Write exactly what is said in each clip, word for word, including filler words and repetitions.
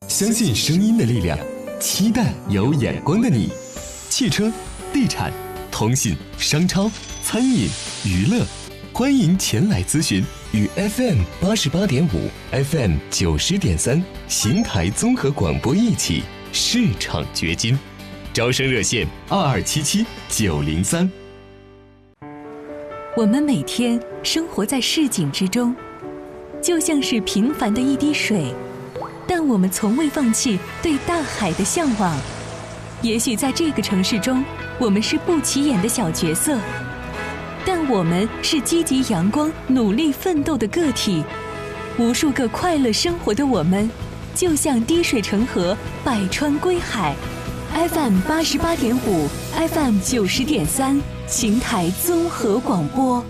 相信声音的力量，期待有眼光的你。汽车、地产、通信、商超、餐饮、娱乐，欢迎前来咨询。与 F M 八十八点五、F M 九十点三邢台综合广播一起市场掘金。招生热线二二七七九零三。 我们每天生活在市井之中，就像是平凡的一滴水，但我们从未放弃对大海的向往。也许在这个城市中，我们是不起眼的小角色，但我们是积极阳光、努力奋斗的个体。无数个快乐生活的我们，就像滴水成河，百川归海。F M 八十八点五 ，F M 九十点三，邢台综合广播。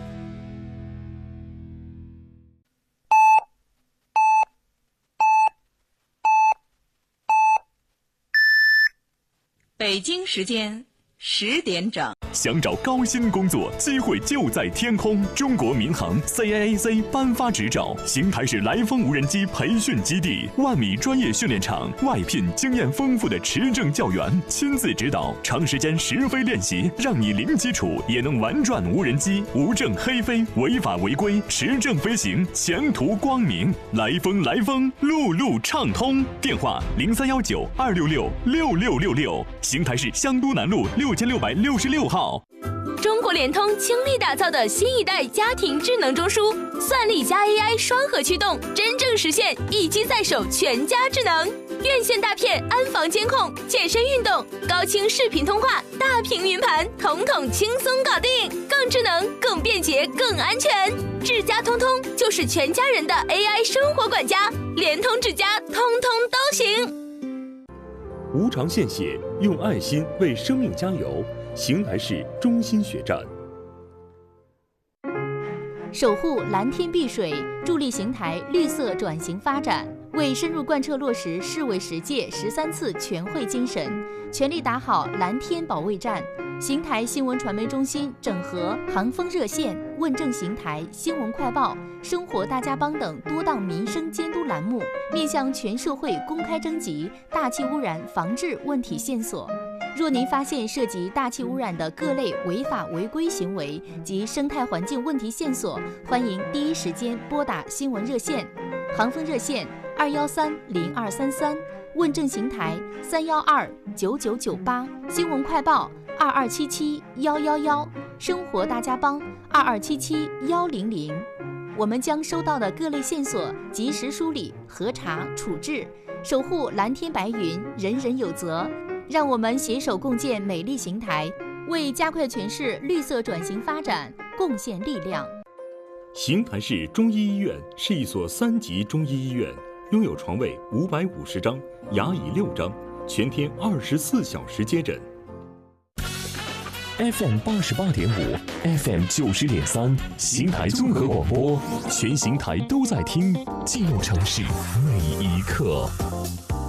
北京时间十点整。 想找高薪工作，机会就在天空。中国民航 C A A C 颁发执照，邢台市来风无人机培训基地，万米专业训练场外聘经验丰富的持证教员，亲自指导，长时间实飞练习，让你零基础也能玩转无人机，无证黑飞，违法违规，持证飞行，前途光明。来风来风，路路畅通。电话零三幺九二六六六六六六，邢台市香都南路六千六百六十六号。 中国联通倾力打造的新一代家庭智能中枢，算力加 A I 双核驱动，真正实现一机在手，全家智能。院线大片安防监控、健身运动、高清视频通话、大屏云盘，统统轻松搞定，更智能、更便捷、更安全。智家通通就是全家人的 A I 生活管家，联通智家通通都行。 无偿献血，用爱心为生命加油。邢台市中心血站， 守护蓝天碧水，助力邢台绿色转型发展。为深入贯彻落实市委十届十三次全会精神，全力打好蓝天保卫战。邢台新闻传媒中心整合航风热线、问政邢台、新闻快报、生活大家帮等多档民生监督栏目，面向全社会公开征集大气污染防治问题线索。若您发现涉及大气污染的各类违法违规行为及生态环境问题线索，欢迎第一时间拨打新闻热线，航风热线二幺三零二三三，问政邢台三幺二九九九八，新闻快报二二七七幺幺幺，生活大家帮二二七七幺零零。我们将收到的各类线索及时梳理、核查、处置，守护蓝天白云，人人有责。让我们携手共建美丽邢台，为加快全市绿色转型发展贡献力量。 邢台市中医医院是一所三级中医医院，拥有床位五百五十张，牙椅六张，全天二十四小时接诊。 F M 八十八点五 ，F M 九十点三，邢台综合广播，全邢台都在听，记录城市每一刻。